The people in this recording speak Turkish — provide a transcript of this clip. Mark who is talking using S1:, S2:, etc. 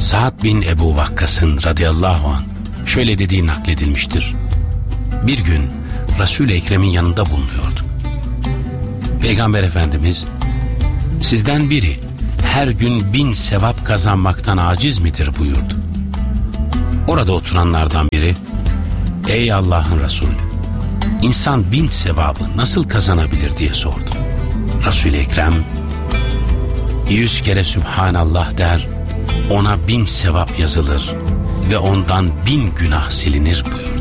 S1: Sa'd bin Ebu Vakkas'ın radıyallahu anh şöyle dediği nakledilmiştir. Bir gün Resul-i Ekrem'in yanında bulunuyordu. Peygamber Efendimiz, sizden biri her gün 1000 sevap kazanmaktan aciz midir buyurdu. Orada oturanlardan biri, ey Allah'ın Resulü, insan 1000 sevabı nasıl kazanabilir diye sordu. Resul-i Ekrem, 100 kere Sübhanallah der, ona 1000 sevap yazılır ve ondan 1000 günah silinir buyurdu.